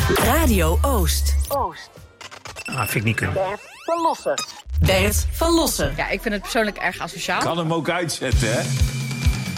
Radio Oost. Vind ik niet kunnen. Bert van Lossen. Ja, ik vind het persoonlijk erg asociaal. Kan hem ook uitzetten, hè?